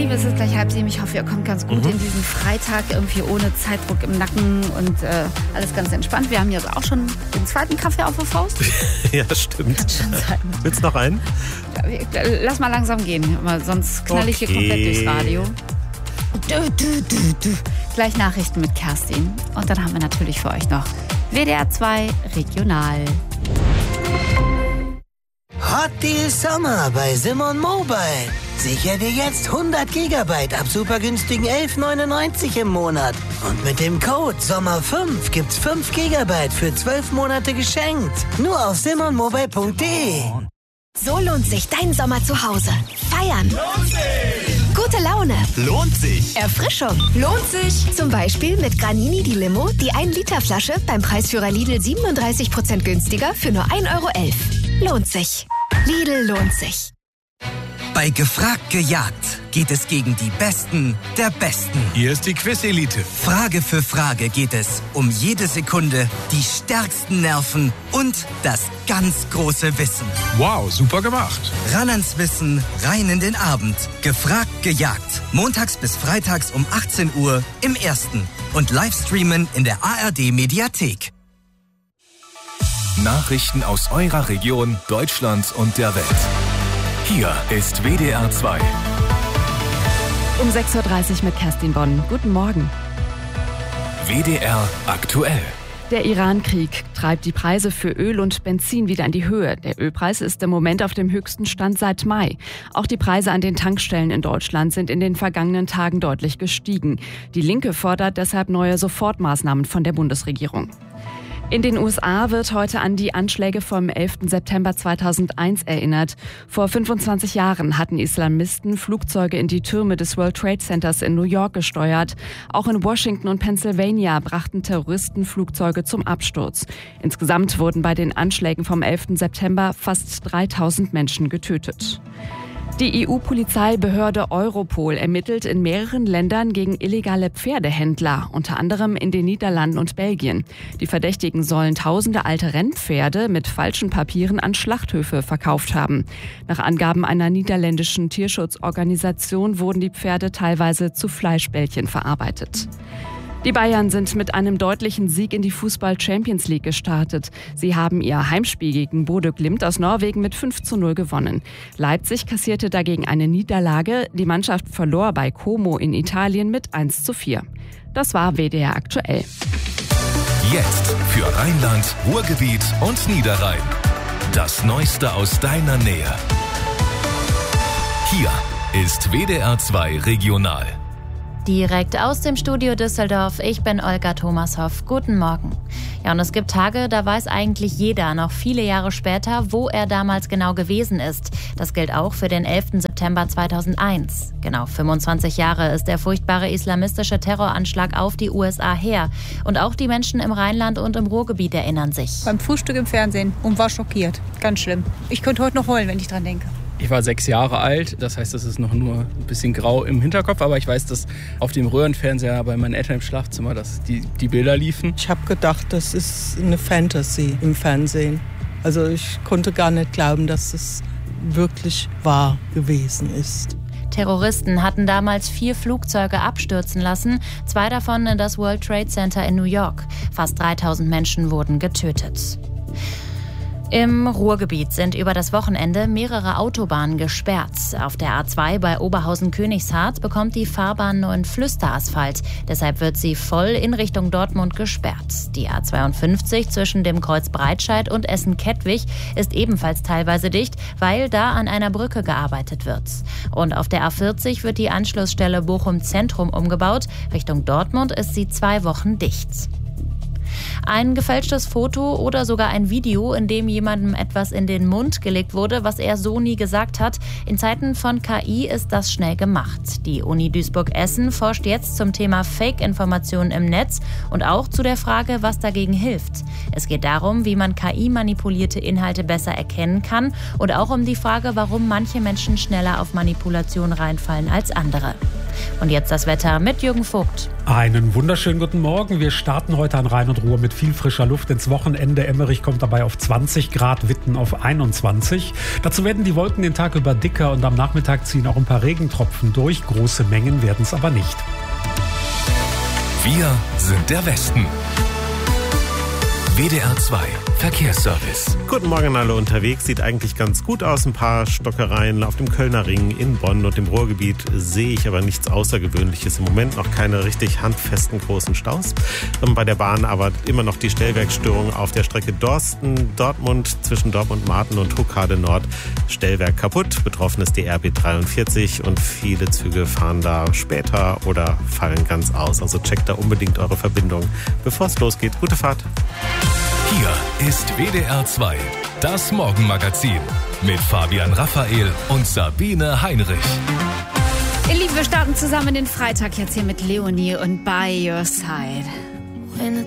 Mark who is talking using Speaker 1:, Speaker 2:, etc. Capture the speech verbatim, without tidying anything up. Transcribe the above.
Speaker 1: sieben, es ist gleich halb sieben. Ich hoffe, ihr kommt ganz gut mhm. in diesen Freitag, irgendwie ohne Zeitdruck im Nacken und äh, alles ganz entspannt. Wir haben jetzt auch schon den zweiten Kaffee auf der Faust.
Speaker 2: Ja, stimmt.
Speaker 1: Kann schon sein.
Speaker 2: Willst du noch einen?
Speaker 1: Lass mal langsam gehen, sonst knall ich
Speaker 2: okay.
Speaker 1: hier komplett durchs Radio. Du, du, du, du. Gleich Nachrichten mit Kerstin. Und dann haben wir natürlich für euch noch W D R zwei Regional.
Speaker 3: Hot Deal Sommer bei Simon Mobile. Sicher dir jetzt hundert Gigabyte ab super günstigen elf neunundneunzig im Monat. Und mit dem Code Sommer fünf gibt's fünf Gigabyte für zwölf Monate geschenkt. Nur auf simon mobile punkt de.
Speaker 4: So lohnt sich dein Sommer zu Hause. Feiern.
Speaker 5: Lohnt sich.
Speaker 4: Gute Laune.
Speaker 5: Lohnt sich.
Speaker 4: Erfrischung. Lohnt sich. Zum Beispiel mit Granini die Limo, die ein Liter Flasche beim Preisführer Lidl siebenunddreißig Prozent günstiger für nur ein Euro elf. Lohnt sich. Lidl lohnt sich.
Speaker 6: Bei Gefragt gejagt geht es gegen die Besten der Besten.
Speaker 5: Hier ist die Quiz-Elite.
Speaker 6: Frage für Frage geht es um jede Sekunde, die stärksten Nerven und das ganz große Wissen.
Speaker 5: Wow, super gemacht.
Speaker 6: Ran ans Wissen, rein in den Abend. Gefragt gejagt. Montags bis freitags um achtzehn Uhr im Ersten. Und Livestreamen in der A R D-Mediathek.
Speaker 7: Nachrichten aus eurer Region, Deutschland und der Welt. Hier ist W D R zwei.
Speaker 1: Um sechs Uhr dreißig mit Kerstin Bonn. Guten Morgen.
Speaker 7: W D R aktuell.
Speaker 1: Der Iran-Krieg treibt die Preise für Öl und Benzin wieder in die Höhe. Der Ölpreis ist im Moment auf dem höchsten Stand seit Mai. Auch die Preise an den Tankstellen in Deutschland sind in den vergangenen Tagen deutlich gestiegen. Die Linke fordert deshalb neue Sofortmaßnahmen von der Bundesregierung. In den U S A wird heute an die Anschläge vom elften September zweitausendeins erinnert. Vor fünfundzwanzig Jahren hatten Islamisten Flugzeuge in die Türme des World Trade Centers in New York gesteuert. Auch in Washington und Pennsylvania brachten Terroristen Flugzeuge zum Absturz. Insgesamt wurden bei den Anschlägen vom elften September fast dreitausend Menschen getötet. Die E U-Polizeibehörde Europol ermittelt in mehreren Ländern gegen illegale Pferdehändler, unter anderem in den Niederlanden und Belgien. Die Verdächtigen sollen tausende alte Rennpferde mit falschen Papieren an Schlachthöfe verkauft haben. Nach Angaben einer niederländischen Tierschutzorganisation wurden die Pferde teilweise zu Fleischbällchen verarbeitet. Die Bayern sind mit einem deutlichen Sieg in die Fußball-Champions League gestartet. Sie haben ihr Heimspiel gegen Bodø Glimt aus Norwegen mit fünf zu null gewonnen. Leipzig kassierte dagegen eine Niederlage. Die Mannschaft verlor bei Como in Italien mit eins zu vier. Das war W D R aktuell.
Speaker 7: Jetzt für Rheinland, Ruhrgebiet und Niederrhein. Das Neueste aus deiner Nähe. Hier ist W D R zwei Regional.
Speaker 8: Direkt aus dem Studio Düsseldorf, ich bin Olga Thomashoff. Guten Morgen. Ja, und es gibt Tage, da weiß eigentlich jeder, noch viele Jahre später, wo er damals genau gewesen ist. Das gilt auch für den elften September zweitausendeins. Genau fünfundzwanzig Jahre ist der furchtbare islamistische Terroranschlag auf die U S A her. Und auch die Menschen im Rheinland und im Ruhrgebiet erinnern sich.
Speaker 9: Beim Frühstück im Fernsehen und war schockiert. Ganz schlimm. Ich könnte heute noch heulen, wenn ich dran denke.
Speaker 10: Ich war sechs Jahre alt, das heißt, es ist noch nur ein bisschen grau im Hinterkopf, aber ich weiß, dass auf dem Röhrenfernseher bei meinen Eltern im Schlafzimmer dass die, die Bilder liefen.
Speaker 11: Ich habe gedacht, das ist eine Fantasy im Fernsehen. Also ich konnte gar nicht glauben, dass es wirklich wahr gewesen ist.
Speaker 8: Terroristen hatten damals vier Flugzeuge abstürzen lassen, zwei davon in das World Trade Center in New York. Fast dreitausend Menschen wurden getötet. Im Ruhrgebiet sind über das Wochenende mehrere Autobahnen gesperrt. Auf der A zwei bei Oberhausen-Königshardt bekommt die Fahrbahn nur in Flüsterasphalt. Deshalb wird sie voll in Richtung Dortmund gesperrt. Die A zweiundfünfzig zwischen dem Kreuz Breitscheid und Essen-Kettwig ist ebenfalls teilweise dicht, weil da an einer Brücke gearbeitet wird. Und auf der A vierzig wird die Anschlussstelle Bochum Zentrum umgebaut. Richtung Dortmund ist sie zwei Wochen dicht. Ein gefälschtes Foto oder sogar ein Video, in dem jemandem etwas in den Mund gelegt wurde, was er so nie gesagt hat. In Zeiten von K I ist das schnell gemacht. Die Uni Duisburg-Essen forscht jetzt zum Thema Fake-Informationen im Netz und auch zu der Frage, was dagegen hilft. Es geht darum, wie man K I-manipulierte Inhalte besser erkennen kann und auch um die Frage, warum manche Menschen schneller auf Manipulation reinfallen als andere. Und jetzt das Wetter mit Jürgen Vogt.
Speaker 12: Einen wunderschönen guten Morgen. Wir starten heute an Rhein und Ruhr mit viel frischer Luft ins Wochenende. Emmerich kommt dabei auf zwanzig Grad, Witten auf einundzwanzig. Dazu werden die Wolken den Tag über dicker und am Nachmittag ziehen auch ein paar Regentropfen durch. Große Mengen werden es aber nicht.
Speaker 7: Wir sind der Westen. W D R zwei Verkehrsservice.
Speaker 2: Guten Morgen alle unterwegs. Sieht eigentlich ganz gut aus. Ein paar Stockereien auf dem Kölner Ring, in Bonn und im Ruhrgebiet sehe ich aber nichts Außergewöhnliches. Im Moment noch keine richtig handfesten großen Staus. Bei der Bahn aber immer noch die Stellwerkstörung auf der Strecke Dorsten-Dortmund zwischen Dortmund-Marten und Huckade Nord. Stellwerk kaputt. Betroffen ist die R B dreiundvierzig und viele Züge fahren da später oder fallen ganz aus. Also checkt da unbedingt eure Verbindung, bevor es losgeht. Gute Fahrt.
Speaker 7: Hier ist W D R zwei, das Morgenmagazin mit Fabian Raphael und Sabine Heinrich.
Speaker 13: Ihr Lieben, wir starten zusammen den Freitag jetzt hier mit Leonie und By Your Side.